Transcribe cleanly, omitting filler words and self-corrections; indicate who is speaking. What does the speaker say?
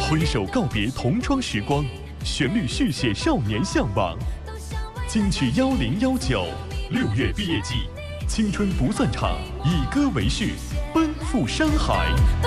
Speaker 1: 挥手告别同窗时光，旋律续写少年向往。金曲1019，6月毕业季，青春不算长，以歌为序，奔赴山海。